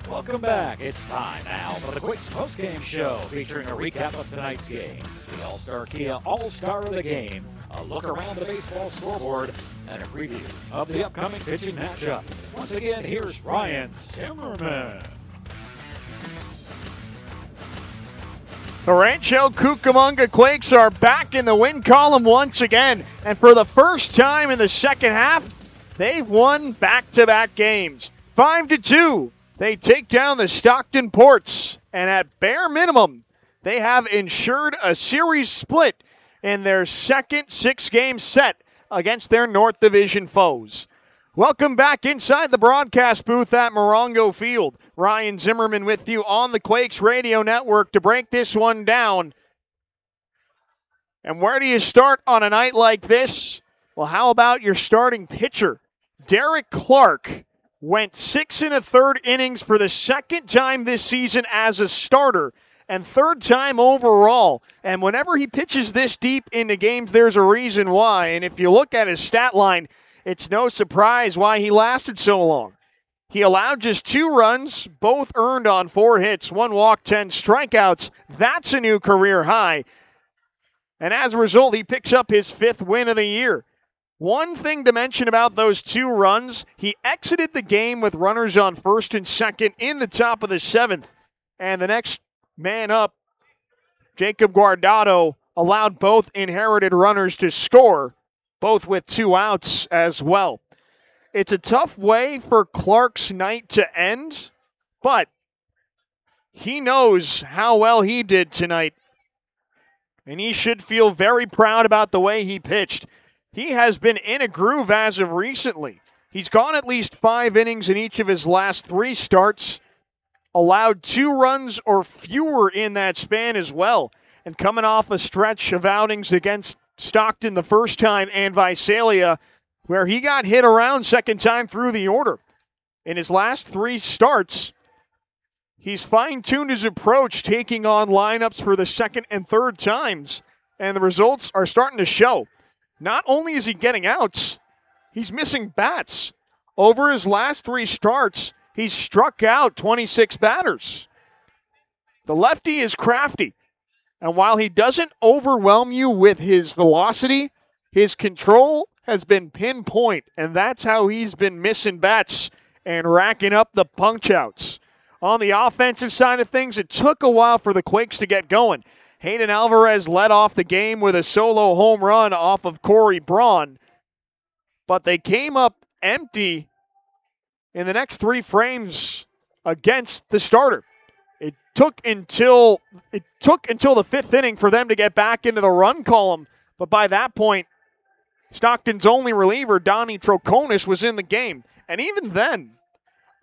Welcome back. It's time now for the Quakes postgame show featuring a recap of tonight's game, the All-Star Kia All-Star of the Game, a look around the baseball scoreboard, and a preview of the upcoming pitching matchup. Once again, here's Ryan Zimmerman. The Rancho Cucamonga Quakes are back in the win column once again, and for the first time in the second half, they've won back-to-back games. 5-2, they take down the Stockton Ports, and at bare minimum, they have ensured a series split in their second 6-game set against their North Division foes. Welcome back inside the broadcast booth at Morongo Field. Ryan Zimmerman with you on the Quakes Radio Network to break this one down. And where do you start on a night like this? Well, how about your starting pitcher? Derek Clark went 6 1/3 innings for the second time this season as a starter and third time overall. And whenever he pitches this deep into games, there's a reason why. And if you look at his stat line, it's no surprise why he lasted so long. He allowed just 2 runs, both earned on 4 hits, 1 walk, 10 strikeouts. That's a new career high. And as a result, he picks up his 5th win of the year. One thing to mention about those 2 runs, he exited the game with runners on first and second in the top of the 7th. And the next man up, Jacob Guardado, allowed both inherited runners to score, both with 2 outs as well. It's a tough way for Clark's night to end, but he knows how well he did tonight, and he should feel very proud about the way he pitched. He has been in a groove as of recently. He's gone at least 5 innings in each of his last 3 starts, allowed 2 runs or fewer in that span as well, and coming off a stretch of outings against Stockton the first time and Visalia, where he got hit around second time through the order. In his last 3 starts, he's fine-tuned his approach, taking on lineups for the second and third times, and the results are starting to show. Not only is he getting outs, he's missing bats. Over his last 3 starts, he's struck out 26 batters. The lefty is crafty, and while he doesn't overwhelm you with his velocity, his control has been pinpoint, and that's how he's been missing bats and racking up the punch-outs. On the offensive side of things, it took a while for the Quakes to get going. Hayden Alvarez led off the game with a solo home run off of Corey Braun, but they came up empty in the next 3 frames against the starter. It took until the 5th inning for them to get back into the run column, but by that point, Stockton's only reliever, Donnie Troconis, was in the game. And even then,